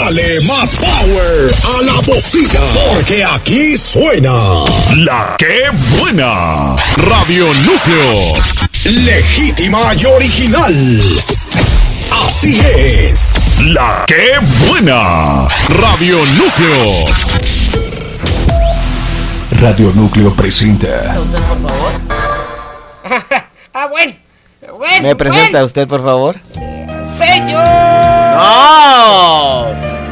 Dale más power a la bocina, porque aquí suena La Que Buena. Radio Núcleo, legítima y original. Así es, La Que Buena. Radio Núcleo. Radio Núcleo presenta. ¿Usted, por favor? Bueno. ¿Me presenta usted, por favor? Señor. ¡No!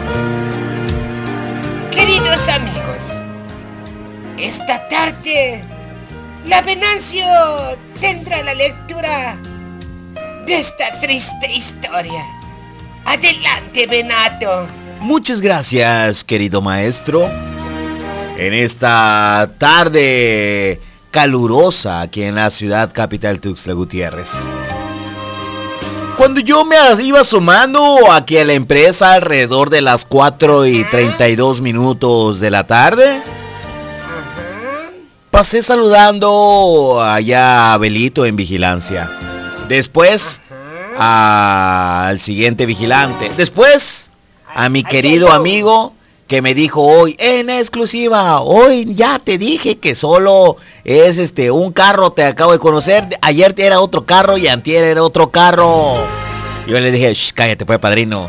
Queridos amigos, esta tarde la Venancio tendrá la lectura de esta triste historia. Adelante, Venato. Muchas gracias, querido maestro. En esta tarde calurosa aquí en la ciudad capital Tuxtla Gutiérrez. Cuando yo me iba asomando aquí a la empresa alrededor de las 4:32 de la tarde, pasé saludando allá a Belito en vigilancia. Después al siguiente vigilante. Después a mi querido amigo que me dijo hoy, en exclusiva, hoy ya te dije que solo es un carro, te acabo de conocer, ayer era otro carro y antier era otro carro. Yo le dije, cállate pues, padrino.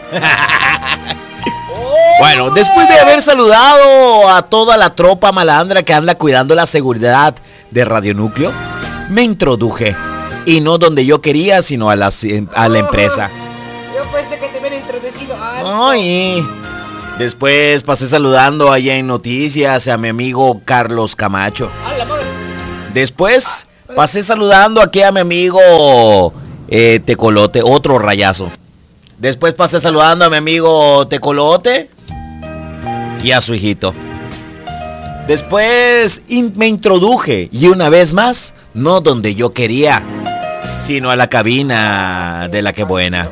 Bueno, después de haber saludado a toda la tropa malandra que anda cuidando la seguridad de Radio Núcleo, me introduje, y no donde yo quería, sino a la empresa. Yo pensé que te habían introducido antes. Ay. Después pasé saludando allá en noticias a mi amigo Carlos Camacho. Después pasé saludando aquí a mi amigo Tecolote, otro rayazo. Después pasé saludando a mi amigo Tecolote y a su hijito. Después me introduje, y una vez más, no donde yo quería, sino a la cabina de La Que Buena.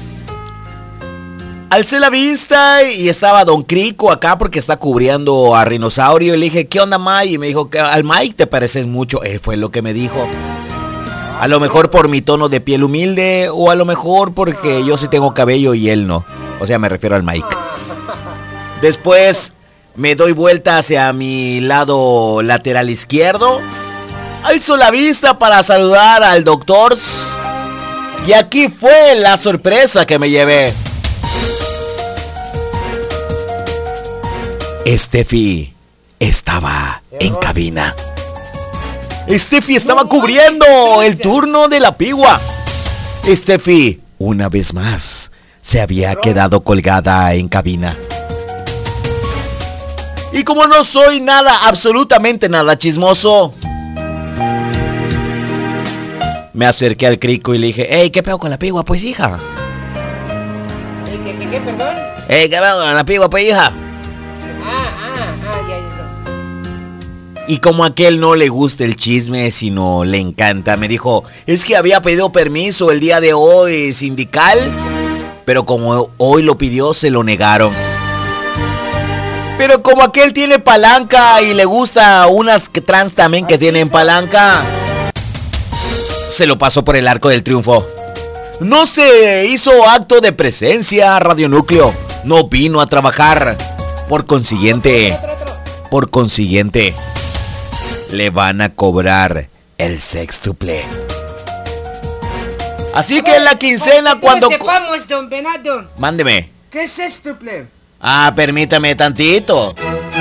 Alcé la vista y estaba Don Crico acá porque está cubriendo a Rinosaurio. Y le dije, ¿qué onda, Mike? Y me dijo, que al Mike te pareces mucho. Fue lo que me dijo. A lo mejor por mi tono de piel humilde, o a lo mejor porque yo sí tengo cabello y él no. O sea, me refiero al Mike. Después me doy vuelta hacia mi lado lateral izquierdo. Alzo la vista para saludar al doctor. Y aquí fue la sorpresa que me llevé. Steffi estaba en cabina. Steffi estaba cubriendo el turno de la pigua. Steffi, una vez más, se había quedado colgada en cabina. Y como no soy nada, absolutamente nada chismoso, me acerqué al Crico y le dije, hey, ¿qué pedo con la pigua, pues, hija? ¿Qué, perdón? Hey, ¿qué pedo con la pigua, pues, hija? Ya. Y como a aquel no le gusta el chisme, sino le encanta, me dijo, es que había pedido permiso el día de hoy sindical, pero como hoy lo pidió, se lo negaron. Pero como aquel tiene palanca y le gusta unas que trans también que tienen palanca, se lo pasó por el arco del triunfo. No se hizo acto de presencia, Radio Núcleo, no vino a trabajar. Por consiguiente, le van a cobrar el sextuple. Así que en la quincena cuando... sepamos, don Venado. Mándeme. ¿Qué es sextuple? Permítame tantito.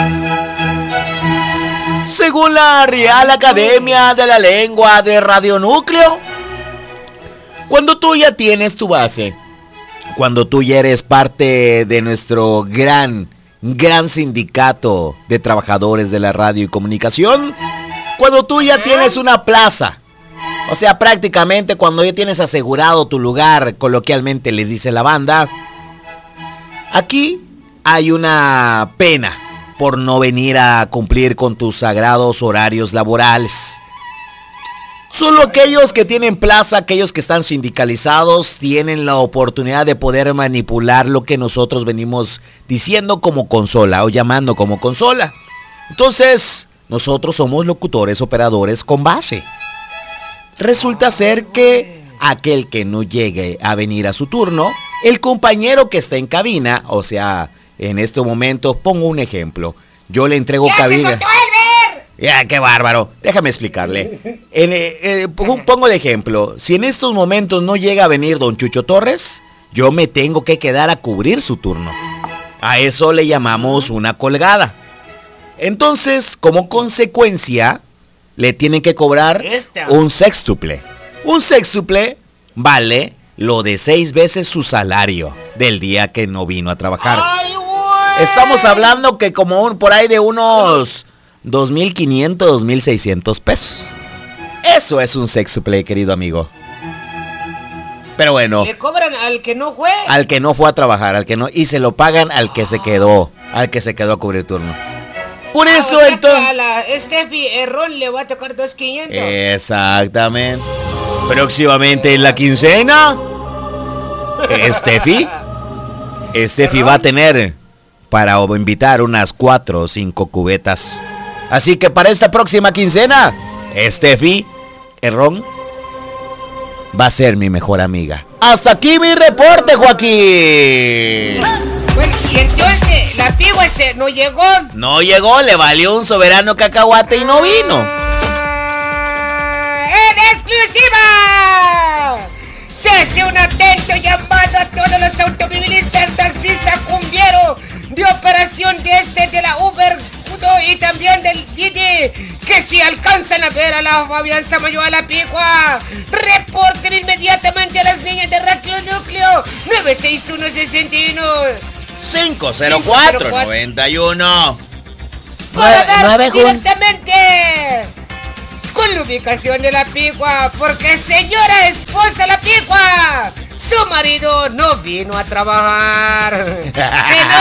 Según la Real Academia de la Lengua de Radio Núcleo, cuando tú ya tienes tu base, cuando tú ya eres parte de nuestro gran sindicato de trabajadores de la radio y comunicación, cuando tú ya tienes una plaza, o sea, prácticamente cuando ya tienes asegurado tu lugar, coloquialmente le dice la banda, aquí hay una pena por no venir a cumplir con tus sagrados horarios laborales. Solo aquellos que tienen plaza, aquellos que están sindicalizados, tienen la oportunidad de poder manipular lo que nosotros venimos diciendo como consola o llamando como consola. Entonces, nosotros somos locutores, operadores con base. Resulta ser que aquel que no llegue a venir a su turno, el compañero que está en cabina, o sea, en este momento, pongo un ejemplo. Yo le entrego ¡Ya se cabida. soltó el ver! Ya, qué bárbaro. Déjame explicarle. Pongo de ejemplo. Si en estos momentos no llega a venir don Chucho Torres, yo me tengo que quedar a cubrir su turno. A eso le llamamos una colgada. Entonces, como consecuencia, le tienen que cobrar un sextuple. Un sextuple vale lo de 6 veces su salario del día que no vino a trabajar. ¡Ay, güey! Estamos hablando que como por ahí de unos 2.500, 2.600 pesos. Eso es un sextuple, querido amigo. Pero bueno. Le cobran al que no fue. Al que no fue a trabajar, al que no. Y se lo pagan al que se quedó. Al que se quedó a cubrir turno. Por eso o sea entonces. que a la Steffi Errón le va a tocar 2.500. Exactamente. Próximamente en la quincena. Steffi va a tener para invitar unas 4 o 5 cubetas. Así que para esta próxima quincena, Steffi Errón va a ser mi mejor amiga. Hasta aquí mi reporte, Joaquín. Bueno, y entonces, la pigua no llegó. No llegó, le valió un soberano cacahuate y no vino. ¡En exclusiva! Se hace un atento llamado a todos los automovilistas, taxistas, cumbieros de operación de la Uber y también del Didi, que si alcanzan a ver a la Fabián Samayoa la Pigua, reporten inmediatamente a las niñas de Radio Núcleo 961-61 504-91 para dar directamente con la ubicación de la Pigua, porque señora esposa la Pigua, su marido no vino a trabajar.